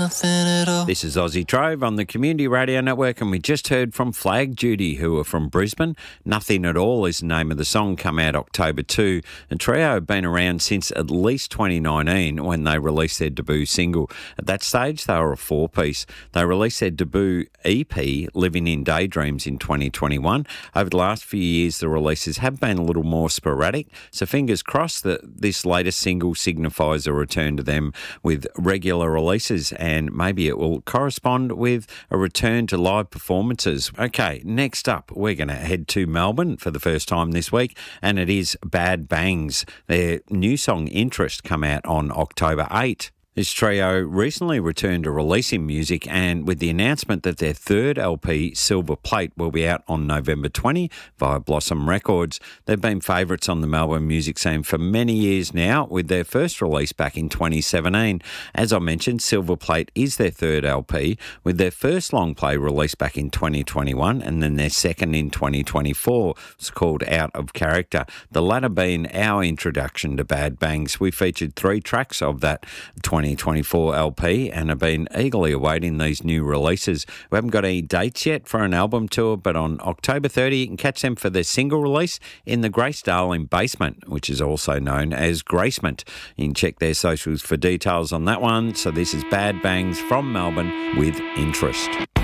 nothing at all. This is Aussie Trove on the Community Radio Network, and we just heard from Flag Duty, who are from Brisbane. Nothing at All is the name of the song, come out October 2. The trio have been around since at least 2019 when they released their debut single. At that stage, they were a four-piece. They released their debut EP, Living in Daydreams, in 2021. Over the last few years, the releases have been a little more sporadic, so fingers crossed that this latest single signifies a return to them with regular releases, and maybe it will correspond with a return to live performances. Okay, next up, we're going to head to Melbourne for the first time this week, and it is Bad Bangs. Their new song, Interest, come out on October 8. This trio recently returned to releasing music, and with the announcement that their third LP, Silver Plate, will be out on November 20 via Blossom Records. They've been favourites on the Melbourne music scene for many years now, with their first release back in 2017. As I mentioned, Silver Plate is their third LP, with their first long play released back in 2021 and then their second in 2024. It's called Out of Character, the latter being our introduction to Bad Bangs. We featured 3 tracks of that 2024 LP and have been eagerly awaiting these new releases. We haven't got any dates yet for an album tour, but on October 30 you can catch them for their single release in the Grace Darling Basement, which is also known as Gracement. You can check their socials for details on that one. So this is Bad Bangs from Melbourne with Interest.